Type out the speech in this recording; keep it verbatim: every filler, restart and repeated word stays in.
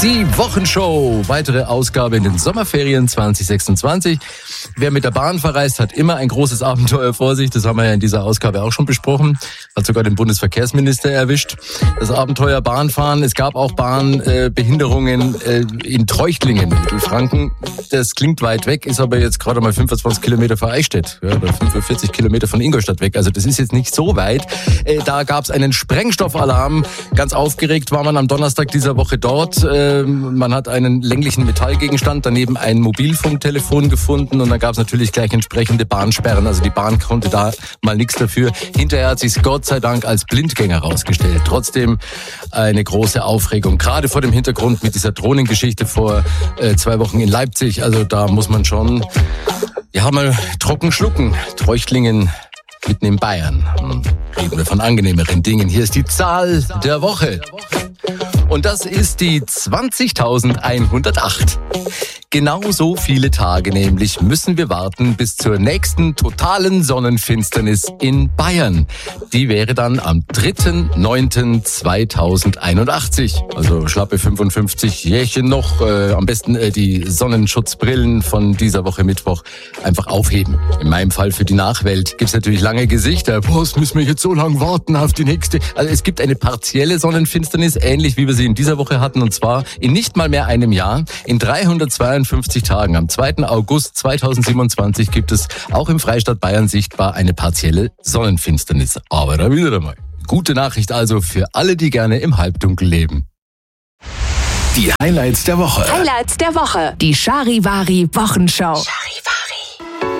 Die Wochenshow, weitere Ausgabe in den Sommerferien zwanzig sechsundzwanzig. Wer mit der Bahn verreist, hat immer ein großes Abenteuer vor sich. Das haben wir ja in dieser Ausgabe auch schon besprochen. Hat sogar den Bundesverkehrsminister erwischt. Das Abenteuer Bahnfahren. Es gab auch Bahnbehinderungen äh, in Treuchtlingen, Mittelfranken. Das klingt weit weg, ist aber jetzt gerade mal fünfundzwanzig Kilometer vor Eichstätt, ja, oder fünfundvierzig Kilometer von Ingolstadt weg. Also das ist jetzt nicht so weit. Äh, da gab es einen Sprengstoffalarm. Ganz aufgeregt war man am Donnerstag dieser Woche dort. Äh, Man hat einen länglichen Metallgegenstand, daneben ein Mobilfunktelefon gefunden und dann gab es natürlich gleich entsprechende Bahnsperren. Also die Bahn konnte da mal nichts dafür. Hinterher hat sich Gott sei Dank als Blindgänger rausgestellt. Trotzdem eine große Aufregung. Gerade vor dem Hintergrund mit dieser Drohnengeschichte vor äh, zwei Wochen in Leipzig. Also da muss man schon ja mal trocken schlucken. Treuchtlingen mitten in Bayern. Reden wir von angenehmeren Dingen. Hier ist die Zahl der Woche. Und das ist die zwanzigtausendeinhundertacht. Genau so viele Tage nämlich müssen wir warten bis zur nächsten totalen Sonnenfinsternis in Bayern. Die wäre dann am dritten neunten zweitausendeinundachtzig. Also schlappe fünfundfünfzig Jährchen noch. Äh, am besten äh, die Sonnenschutzbrillen von dieser Woche Mittwoch einfach aufheben. In meinem Fall für die Nachwelt gibt's natürlich lange Gesichter. Boah, müssen wir jetzt so lange warten auf die nächste. Also es gibt eine partielle Sonnenfinsternis, ähnlich wie wir sie in dieser Woche hatten. Und zwar in nicht mal mehr einem Jahr, in dreihundertzweiundfünfzig Tagen. Am zweiten August zweitausendsiebenundzwanzig gibt es auch im Freistaat Bayern sichtbar eine partielle Sonnenfinsternis. Aber da wieder einmal. Gute Nachricht also für alle, die gerne im Halbdunkel leben. Die Highlights der Woche. Highlights der Woche. Die Charivari Wochenshow. Charivari.